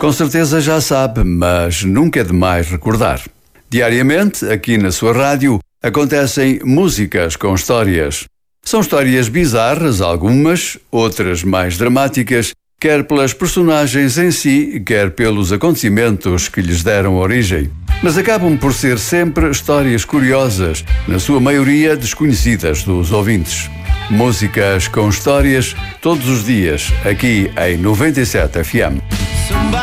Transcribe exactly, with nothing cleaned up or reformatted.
Com certeza já sabe, mas nunca é demais recordar. Diariamente, aqui na sua rádio, acontecem músicas com histórias. São histórias bizarras, algumas, outras mais dramáticas, quer pelas personagens em si, quer pelos acontecimentos que lhes deram origem. Mas acabam por ser sempre histórias curiosas, na sua maioria desconhecidas dos ouvintes. Músicas com histórias, todos os dias, aqui em noventa e sete F M.